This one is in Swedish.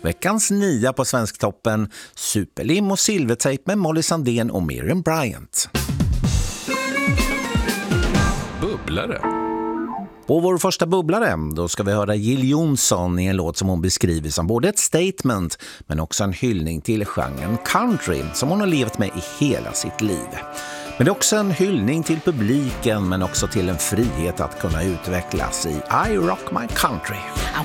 Veckans 9 på Svensktoppen, Superlim och Silvertejp med Molly Sandén och Miriam Bryant. Bubblare. På vår första bubblare, då ska vi höra Jill Johnson i en låt som hon beskriver som både ett statement men också en hyllning till genren country som hon har levt med i hela sitt liv. Men det är också en hyllning till publiken men också till en frihet att kunna utvecklas i I Rock My Country.